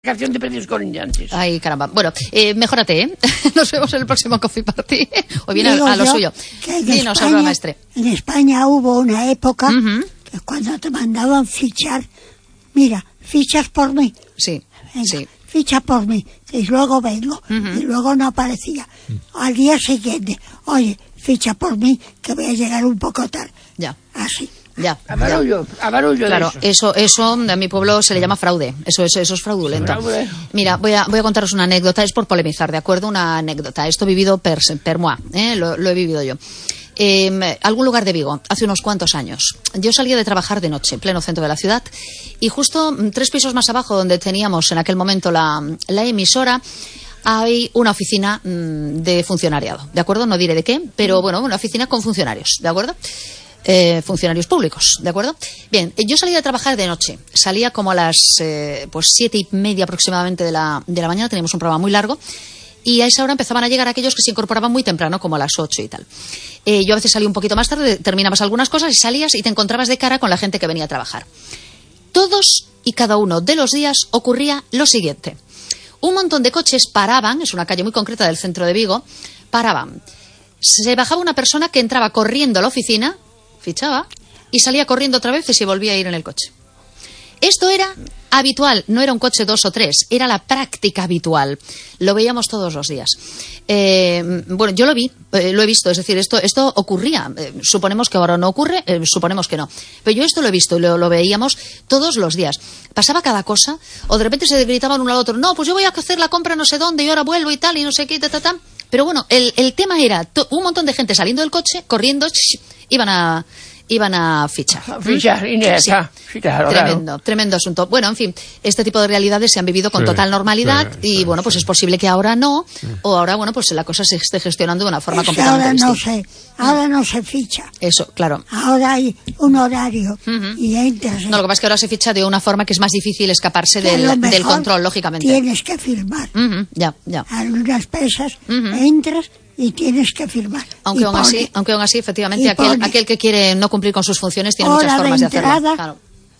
Canción de precios colindrantes. Ay, caramba. Bueno, mejórate, ¿eh? Nos vemos en el próximo Coffee Party. O viene a lo suyo. Dinos, Aurora Maestre. En España hubo una época que cuando te mandaban fichar, mira, fichas por mí. Sí, venga, sí. Ficha por mí, y luego vengo, y luego no aparecía. Al día siguiente, oye, ficha por mí, que voy a llegar un poco tarde. Ya. Así. Ya. A barullo claro, eso a mi pueblo se le llama fraude. Eso es fraudulento. Fraude. Mira, voy a contaros una anécdota, es por polemizar, ¿de acuerdo? Una anécdota. Esto he vivido per moi, lo he vivido yo. Algún lugar de Vigo, hace unos cuantos años. Yo salía de trabajar de noche, en pleno centro de la ciudad, y justo 3 pisos más abajo, donde teníamos en aquel momento la emisora, hay una oficina de funcionariado, ¿de acuerdo? No diré de qué, pero bueno, una oficina con funcionarios, ¿de acuerdo? Funcionarios públicos, ¿de acuerdo? Bien, yo salía de trabajar de noche, salía como a las 7:30 aproximadamente de la mañana, teníamos un programa muy largo, y a esa hora empezaban a llegar aquellos que se incorporaban muy temprano, como a las 8 y tal. Yo a veces salía un poquito más tarde, terminabas algunas cosas y salías y te encontrabas de cara con la gente que venía a trabajar. Todos y cada uno de los días ocurría lo siguiente. Un montón de coches paraban, es una calle muy concreta del centro de Vigo, paraban. Se bajaba una persona que entraba corriendo a la oficina, fichaba, y salía corriendo otra vez y se volvía a ir en el coche. Esto era habitual, no era un coche 2 o 3, era la práctica habitual. Lo veíamos todos los días. Bueno, yo lo he visto, es decir, esto ocurría. Suponemos que ahora no ocurre, suponemos que no. Pero yo esto lo he visto y lo veíamos todos los días. Pasaba cada cosa, o de repente se gritaban uno al otro, no, pues yo voy a hacer la compra no sé dónde y ahora vuelvo y tal, y no sé qué, ta. Pero bueno, el tema era un montón de gente saliendo del coche, corriendo, iban a fichar. Fichar, Inés, sí. Fichar, Tremendo asunto. Bueno, en fin, este tipo de realidades se han vivido con total normalidad y, bueno, pues es posible que ahora no, o ahora, bueno, pues la cosa se esté gestionando de una forma completamente distinta. Ahora no se ficha. Eso, claro. Ahora hay un horario y entras. No, lo que pasa es que ahora se ficha de una forma que es más difícil escaparse del control, lógicamente. Tienes que firmar. Ya. Algunas pesas, entras y tienes que firmar. Aunque aún así, efectivamente, aquel que quiere no cumplir con sus funciones tiene muchas formas de hacerlo. Claro.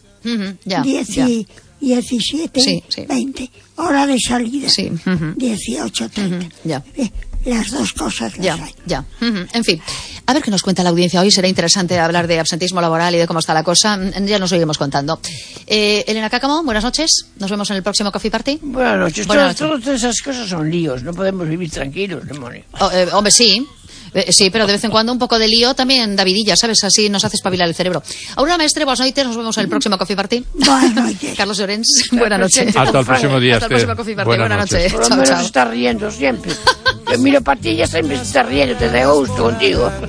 17, sí. 20. Hora de salida, sí. 18:30. Ya. Las dos cosas las hay. Ya. En fin, a ver qué nos cuenta la audiencia hoy. Será interesante hablar de absentismo laboral y de cómo está la cosa. Ya nos iremos contando. Elena Cáccamo, buenas noches. Nos vemos en el próximo Coffee Party. Buenas noches. Todas esas cosas son líos. No podemos vivir tranquilos, demonio. Hombre, sí. Sí, pero de vez en cuando un poco de lío también da vidilla, ¿sabes? Así nos hace espabilar el cerebro. Aurora Maestre, buenas noches, nos vemos en el próximo Coffee Party. Buenas noches. Carlos Llorens, buenas noches. Hasta el próximo día. Hasta el próximo Coffee Party, buenas noches. Por lo menos está riendo siempre. Yo miro para ti y ya siempre se está riendo, te da gusto contigo.